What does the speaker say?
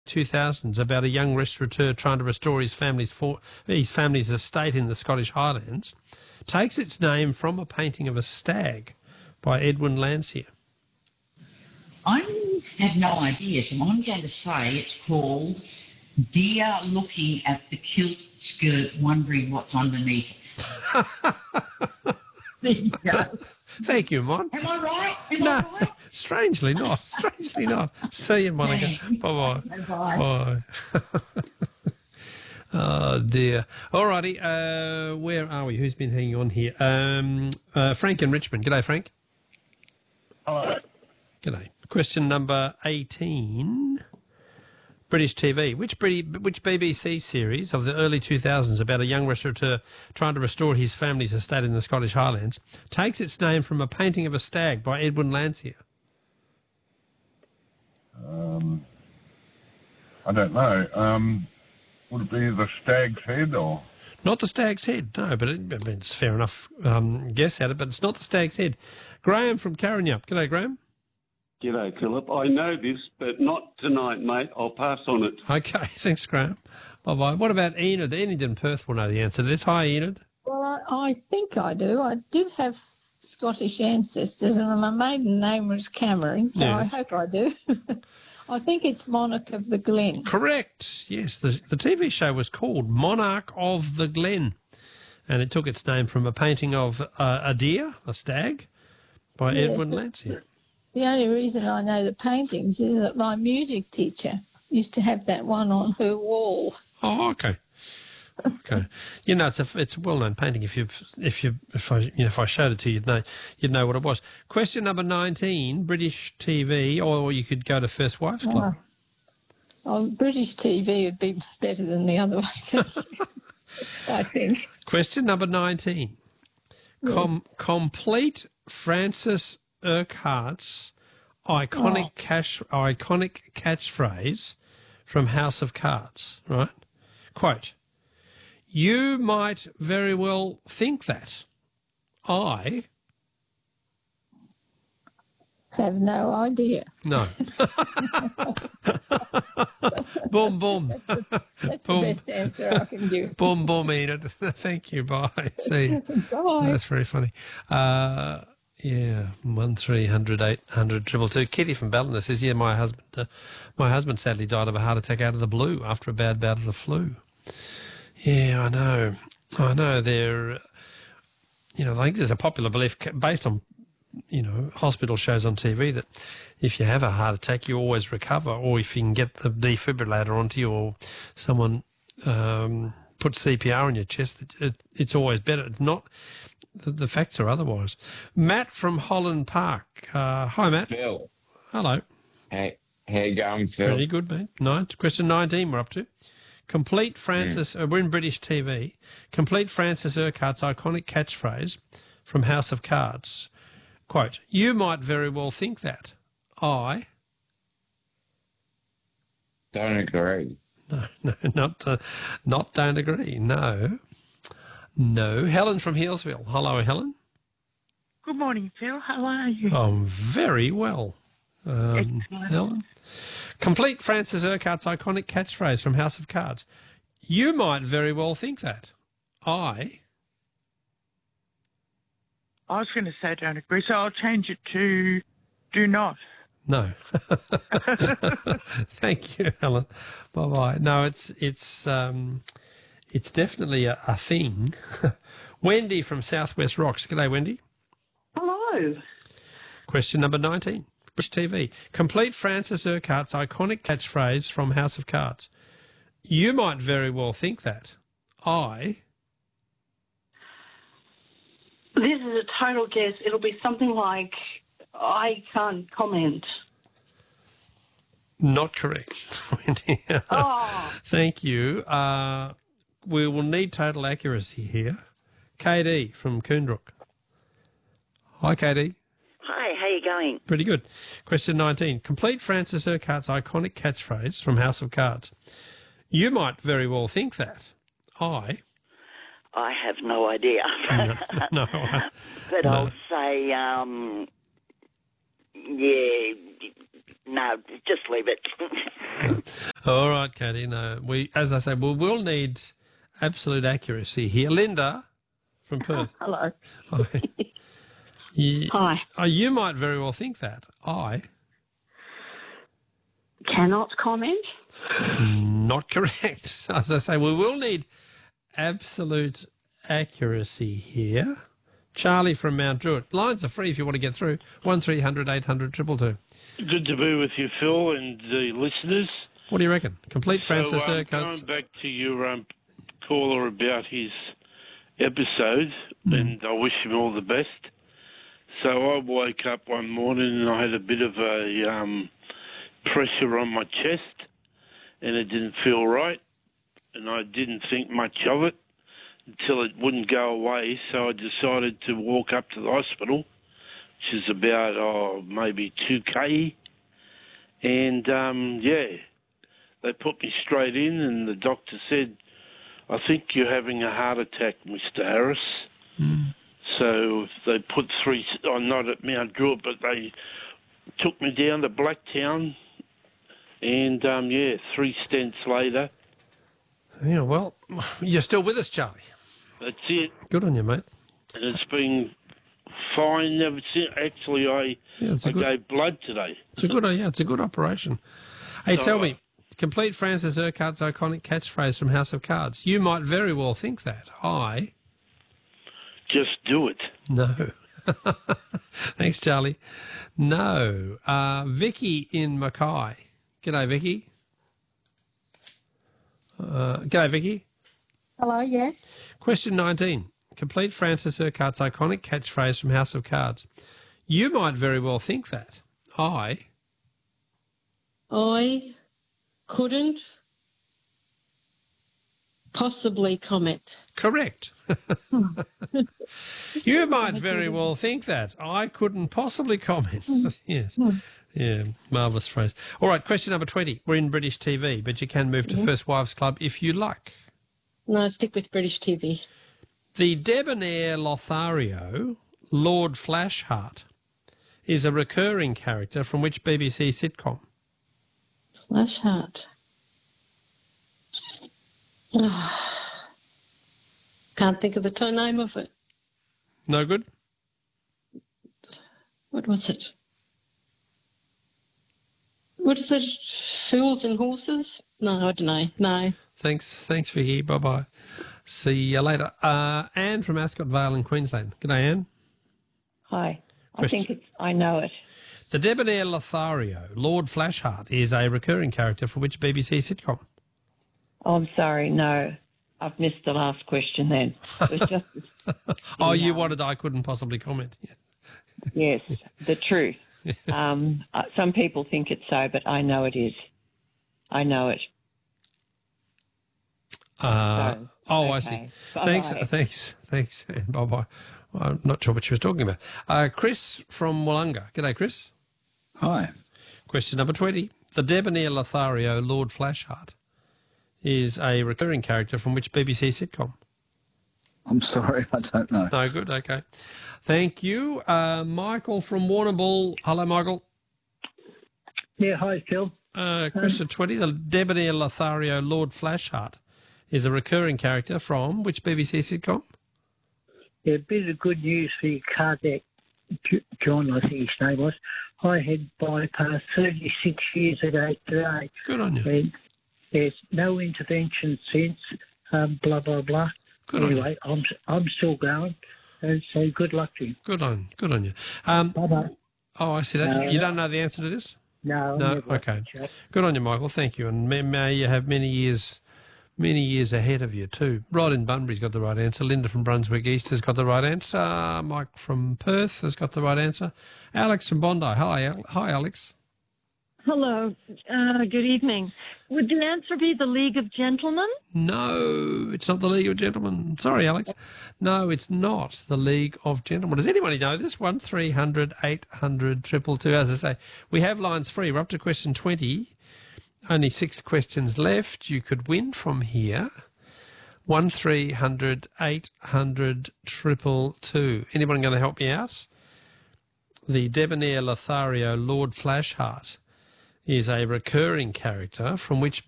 2000s about a young restaurateur trying to restore his family's estate in the Scottish Highlands takes its name from a painting of a stag by Edwin Landseer? I have no idea, so I'm going to say it's called Deer Looking at the Kilt Skirt Wondering What's Underneath It. There you go. Thank you, Mon. Am I right? Am I right? Strangely not. Strangely not. See you, Monica. Bye-bye. Bye-bye. Bye. Oh, dear. All righty. Where are we? Who's been hanging on here? Frank in Richmond. G'day, Frank. Hello. G'day. Question number 18. British TV. Which BBC series of the early 2000s about a young restaurateur trying to restore his family's estate in the Scottish Highlands takes its name from a painting of a stag by Edwin Landseer? I don't know. Would it be The Stag's Head or? Not The Stag's Head, no, but it's fair enough guess at it, but it's not The Stag's Head. Graham from Karrinyup. G'day, Graham. G'day, Philip. I know this, but not tonight, mate. I'll pass on it. Okay, thanks, Graham. Bye-bye. What about Enid? Enid in Perth will know the answer to this. Hi, Enid. Well, I think I do. I did have Scottish ancestors, and my maiden name was Cameron, so I hope I do. I think it's Monarch of the Glen. Correct. Yes, the TV show was called Monarch of the Glen, and it took its name from a painting of a deer, a stag, by Edwin Landseer. The only reason I know the paintings is that my music teacher used to have that one on her wall. Oh, okay. Okay. You know, it's a well-known painting. If I showed it to you, you'd know what it was. Question number 19, British TV, or you could go to First Wives Club. British TV would be better than the other one, I think. Question number 19. Yes. Complete Francis Urquhart's iconic catchphrase from House of Cards, right? Quote, "You might very well think that. I have no idea." No. Boom, boom. That's boom. the best answer I can give. Boom, boom, Enid. Thank you. Bye. See you. Bye. That's very funny. Yeah, 1300 800 222. Kitty from Ballina says, "Yeah, my husband sadly died of a heart attack out of the blue after a bad bout of the flu." Yeah, I know. There, I think there's a popular belief based on, hospital shows on TV that if you have a heart attack, you always recover, or if you can get the defibrillator onto you, or someone puts CPR on your chest, it's always better. It's not. The facts are otherwise. Matt from Holland Park. Hi, Matt. Phil. Hello. Hey, how you going, Phil? Pretty good, mate. Question 19 we're up to. Complete Francis, we're in British TV. Complete Francis Urquhart's iconic catchphrase from House of Cards. Quote, "You might very well think that. I..." Don't agree. No, not don't agree. No. Helen from Healesville. Hello, Helen. Good morning, Phil. How are you? I'm very well. Excellent. Helen. Complete Francis Urquhart's iconic catchphrase from House of Cards. "You might very well think that. I..." I was going to say don't agree, so I'll change it to do not. No. Thank you, Helen. Bye-bye. No, it's definitely a thing. Wendy from Southwest Rocks. G'day, Wendy. Hello. Question number 19. British TV. Complete Francis Urquhart's iconic catchphrase from House of Cards. "You might very well think that. I..." This is a total guess. It'll be something like, "I can't comment." Not correct, Wendy. Oh. Thank you. We will need total accuracy here. KD from Coonbrook. Hi, KD. Hi, how you going? Pretty good. Question 19. Complete Francis Urquhart's iconic catchphrase from House of Cards. "You might very well think that. I..." I have no idea. No. But No. I'll say, No, just leave it. All right, Katie. No, as I say, we'll need absolute accuracy here. Linda from Perth. Hello. Hi. Hi. Oh, you might very well think that. I. Cannot comment. Not correct. As I say, we will need absolute accuracy here. Charlie from Mount Druitt. Lines are free if you want to get through. 1300 800 222. Good to be with you, Phil, and the listeners. What do you reckon? Complete Francis Going Urquhart's. back to your caller about his episode, and I wish him all the best. So I woke up one morning and I had a bit of a pressure on my chest, and it didn't feel right, and I didn't think much of it until it wouldn't go away. So I decided to walk up to the hospital, which is about maybe 2K, and they put me straight in, and the doctor said, "I think you're having a heart attack, Mr. Harris." So they put not at Mount Druitt, but they took me down to Blacktown, and 3 stents later. Yeah, well, you're still with us, Charlie. That's it. Good on you, mate. And it's been fine ever since. Actually, I gave blood today. It's a good operation. Hey, tell me, complete Francis Urquhart's iconic catchphrase from House of Cards. You might very well think that. I... Just do it. No. Thanks, Charlie. No. Vicky in Mackay. G'day, Vicky. G'day, Vicky. Hello, yes. Question 19. Complete Francis Urquhart's iconic catchphrase from House of Cards. You might very well think that. I couldn't possibly comment. Correct. You might very well think that. I couldn't possibly comment. Yes. Yeah, marvellous phrase. All right, question number 20. We're in British TV, but you can move to First Wives Club if you like. No, stick with British TV. The debonair Lothario, Lord Flashheart, is a recurring character from which BBC sitcom? Flashheart. Can't think of the name of it. No good? What was it? What is it? Fools and Horses? No, I don't know. No. Thanks, Vicky. Bye-bye. See you later. Anne from Ascot Vale in Queensland. G'day, Anne. Hi. Question. I know it. The debonair Lothario, Lord Flashheart, is a recurring character for which BBC sitcom? Oh, I'm sorry. No, I've missed the last question then. It was just you wanted I couldn't possibly comment. Yeah. Yes, the truth. Some people think it's so, but I know it is. I know it. I see. Bye-bye. Thanks, and bye-bye. I'm not sure what she was talking about. Chris from Wollonga. G'day, Chris. Hi. Question number 20. The debonair Lothario, Lord Flashheart, is a recurring character from which BBC sitcom? I'm sorry, I don't know. No, good, okay. Thank you. Michael from Warrnambool. Hello, Michael. Yeah, hi, Phil. Question 20. The debonair Lothario, Lord Flashheart, is a recurring character from which BBC sitcom? Yeah, a bit of good news for your cardiac, John, I think his name was. I had bypass 36 years ago today. Good on you. And there's no intervention since, blah, blah, blah. Good anyway, I'm still going, and so good luck to you. Good on you. Bye-bye. Oh, I see that. You don't know the answer to this? No. Okay. Good on you, Michael. Thank you. And may you have many years ahead of you too. Rod in Bunbury's got the right answer. Linda from Brunswick East has got the right answer. Mike from Perth has got the right answer. Alex from Bondi. Hi, Alex. Hello. Good evening. Would the answer be the League of Gentlemen? No, it's not the League of Gentlemen. Sorry, Alex. No, it's not the League of Gentlemen. Does anybody know this? 1300 800 222. As I say, we have lines free. We're up to question 20. Only 6 questions left. You could win from here. 1300 800 222. Anyone going to help me out? The debonair Lothario, Lord Flashheart, is a recurring character from which